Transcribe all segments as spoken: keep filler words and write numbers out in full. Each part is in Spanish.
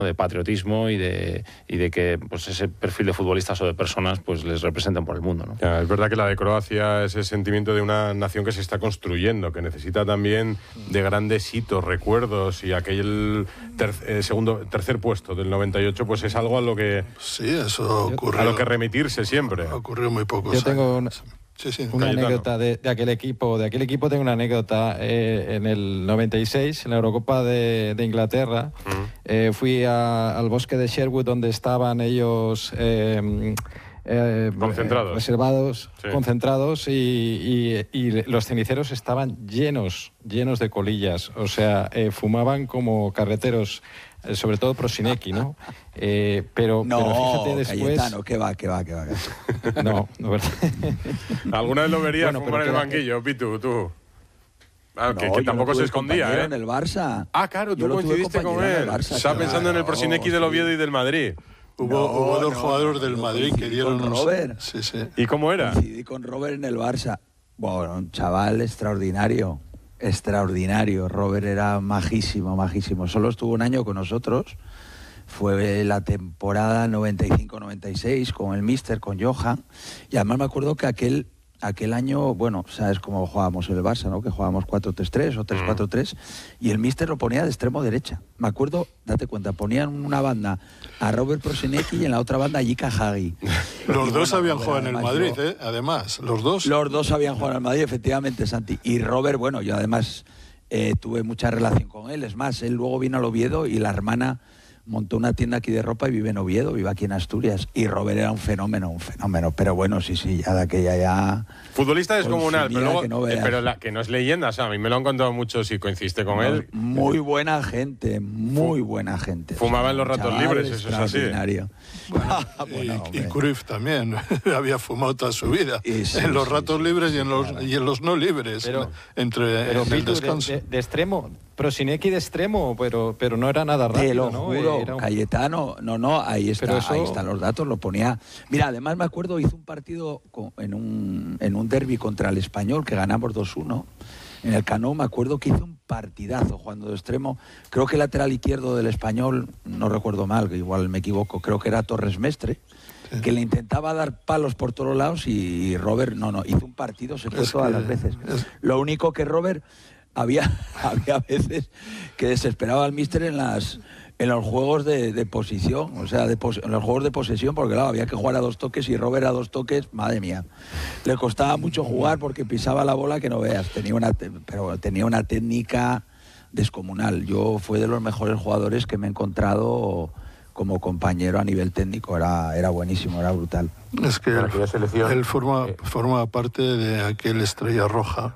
de patriotismo y de, y de que pues ese perfil de futbolistas o de personas pues les representen por el mundo, ¿no? Ya, es verdad que la de Croacia es el sentimiento de una nación que se está construyendo, que necesita también de grandes hitos, recuerdos, y aquel ter, eh, segundo, tercer puesto del noventa y ocho pues es algo a lo que sí, eso ocurrió, a lo que remitirse siempre. Ocurrió muy poco. Yo tengo una, sí, sí. una Cayetano. anécdota de, de aquel equipo. De aquel equipo tengo una anécdota. Eh, en el noventa y seis, en la Eurocopa de, de Inglaterra, uh-huh. eh, fui a, al bosque de Sherwood, donde estaban ellos eh, eh, concentrados, reservados, sí. concentrados, y, y, y los ceniceros estaban llenos, llenos de colillas. O sea, eh, fumaban como carreteros. Sobre todo Prosinecki, ¿no? Eh, pero, no, pero fíjate después... Cayetano, que va, que va, que va. No, no verdad. ¿Alguna vez lo verías bueno, fumar en el banquillo, que... Pitu, tú? Ah, que, no, que tampoco se escondía, ¿eh? En el Barça. Ah, claro, tú coincidiste con él. Barça, Estaba claro, pensando en el Prosinecki del Oviedo y del Madrid. Hubo, no, hubo dos no, jugadores no, del no, Madrid que dieron... con Robert. Sí, sí. ¿Y cómo era? Coincidí con Robert en el Barça. Bueno, un chaval extraordinario. Extraordinario. Robert era majísimo, majísimo. Solo estuvo un año con nosotros. Fue la temporada noventa y cinco noventa y seis con el míster, con Johan. Y además me acuerdo que aquel, aquel año, bueno, sabes cómo jugábamos en el Barça, ¿no? Que jugábamos cuatro tres tres o tres cuatro tres. Y el míster lo ponía de extremo derecha. Me acuerdo, date cuenta, ponían una banda a Robert Prosinecki y en la otra banda a Jika Hagi. Los y dos bueno, habían jugado en el Madrid, yo, ¿eh? Además, los dos. Los dos habían jugado en el Madrid, efectivamente, Santi. Y Robert, bueno, yo además eh, tuve mucha relación con él. Es más, él luego vino al Oviedo y la hermana montó una tienda aquí de ropa y vive en Oviedo, vive aquí en Asturias. Y Robert era un fenómeno, un fenómeno. Pero bueno, sí, sí, ya de aquella ya... Futbolista descomunal, pero, luego, que no, eh, pero la, que no es leyenda. O sea, a mí me lo han contado mucho si coincidiste con no, él. Muy buena gente, muy buena gente. Fumaba en los ratos libres, eso es así. Bueno, bueno, y, y Cruyff también había fumado toda su vida. Sí, sí, en los sí, ratos sí, libres sí, y, en los, claro. y en los no libres. Pero, entre pero en el descanso. De, de, de extremo... Prosinecki de extremo, pero, pero no era nada rápido, Te lo ¿no? juro, era un... Cayetano, no, no, ahí, está, eso... ahí están los datos, lo ponía... Mira, además me acuerdo, hizo un partido con, en un, en un derbi contra el Español, que ganamos dos uno, en el Cano, me acuerdo que hizo un partidazo jugando de extremo, creo que el lateral izquierdo del Español, no recuerdo mal, que igual me equivoco, creo que era Torres Mestre, sí. que le intentaba dar palos por todos lados y Robert, no, no, hizo un partido, se fue es todas que... las veces. Es... Lo único que Robert... Había, había veces que desesperaba al míster en las en los juegos de, de posición, o sea, de pos, en los juegos de posesión, porque claro, había que jugar a dos toques y Robert a dos toques, madre mía. Le costaba mucho jugar porque pisaba la bola que no veas, tenía una pero tenía una técnica descomunal. Yo fue de los mejores jugadores que me he encontrado como compañero a nivel técnico, era, era buenísimo, era brutal. Es que él, él forma, forma parte de aquel Estrella Roja.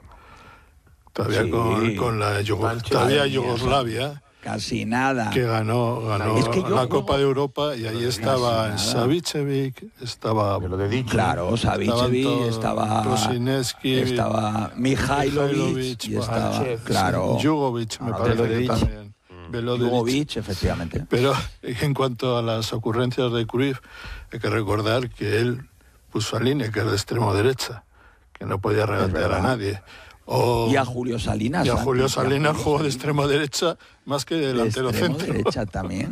Todavía sí. con, con la Yugo, todavía Yugoslavia. Casi nada. Que ganó, ganó es que la juego, Copa de Europa y ahí estaba Savicevic, estaba... Claro, Savicevic, estaba... Prosinecki, estaba Mihailovic, y estaba... Bueno, claro. Jugovic, me ah, parece que también. Jugovic, efectivamente. Pero en cuanto a las ocurrencias de Cruyff, hay que recordar que él puso a Lineker de extremo derecha, que no podía regatear a nadie. O, y a Julio Salinas. Y a Julio Salinas jugó de extremo derecha más que de delantero de centro. derecha también.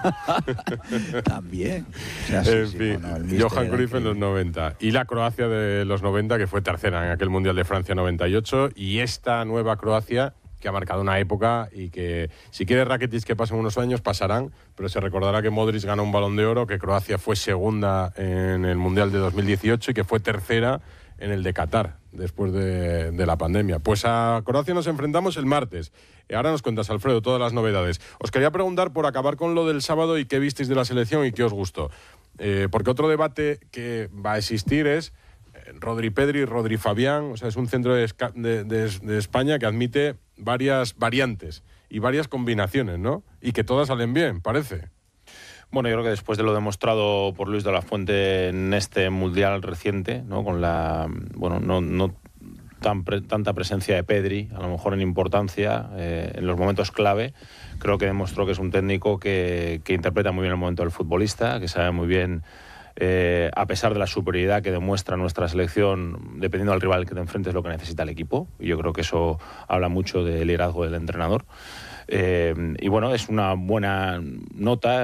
también. O sea, sí, en sí, fin, bueno, Johan Cruyff en los noventa. Y la Croacia de los noventa, que fue tercera en aquel Mundial de Francia noventa y ocho. Y esta nueva Croacia, que ha marcado una época y que, si quiere Rakitic que pasen unos años, pasarán. Pero se recordará que Modric ganó un Balón de Oro, que Croacia fue segunda en el Mundial de dos mil dieciocho y que fue tercera en el de Qatar, después de, de la pandemia. Pues a Croacia nos enfrentamos el martes. Ahora nos cuentas, Alfredo, todas las novedades. Os quería preguntar, por acabar con lo del sábado, y qué visteis de la selección y qué os gustó. Eh, porque otro debate que va a existir es eh, Rodri Pedri, Rodri Fabián. O sea, es un centro de, de, de, de España que admite varias variantes y varias combinaciones, ¿no? Y que todas salen bien, parece. Bueno, yo creo que después de lo demostrado por Luis de la Fuente en este mundial reciente, ¿no? Con la, bueno, no, no tan pre, tanta presencia de Pedri, a lo mejor en importancia, eh, en los momentos clave, creo que demostró que es un técnico que, que interpreta muy bien el momento del futbolista, que sabe muy bien, eh, a pesar de la superioridad que demuestra nuestra selección, dependiendo del rival que te enfrentes, lo que necesita el equipo. Y yo creo que eso habla mucho del liderazgo del entrenador. Eh, y bueno, es una buena nota